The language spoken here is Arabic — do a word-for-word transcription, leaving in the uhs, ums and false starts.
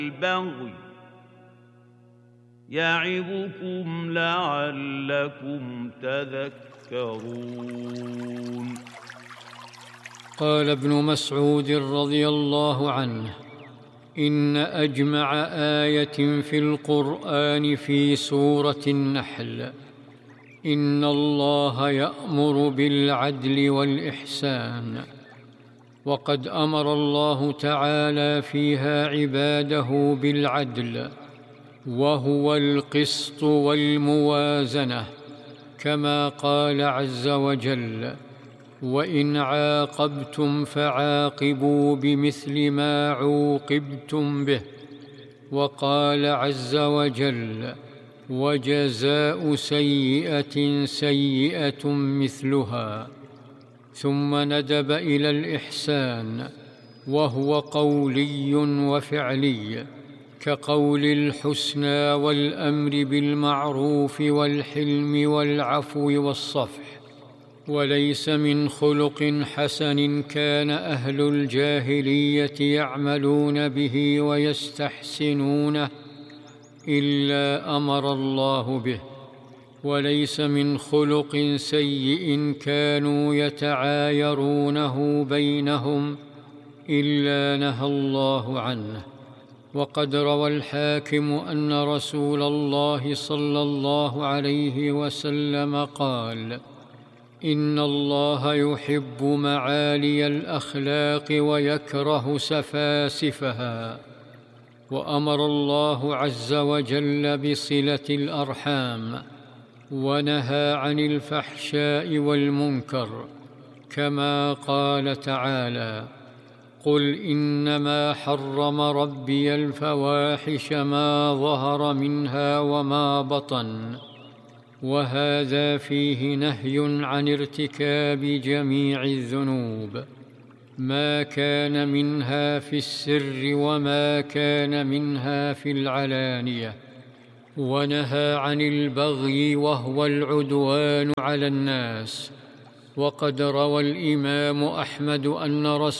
والبغي يعظكم لعلكم تذكرون. قال ابن مسعود رضي الله عنه: إن أجمع آية في القرآن في سورة النحل: إن الله يأمر بالعدل والإحسان. وقد أمر الله تعالى فيها عباده بالعدل، وهو القسط والموازنة، كما قال عز وجل: وإن عاقبتم فعاقبوا بمثل ما عوقبتم به. وقال عز وجل: وجزاء سيئة سيئة مثلها. ثم ندب إلى الإحسان، وهو قولي وفعلي، كقول الحسنى والأمر بالمعروف والحلم والعفو والصفح. وليس من خلق حسن كان أهل الجاهلية يعملون به ويستحسنونه إلا أمر الله به، وليس من خلق سيء كانوا يتعايرونه بينهم إلا نهى الله عنه. وقد روى الحاكم أن رسول الله صلى الله عليه وسلم قال: إن الله يحب معالي الأخلاق ويكره سفاسفها. وأمر الله عز وجل بصلة الأرحام، ونهى عن الفحشاء والمنكر، كما قال تعالى: قل إنما حرم ربي الفواحش ما ظهر منها وما بطن. وهذا فيه نهي عن ارتكاب جميع الذنوب، ما كان منها في السر وما كان منها في العلانية. ونهى عن البغي، وهو العدوان على الناس. وقد روى الإمام أحمد أن رسول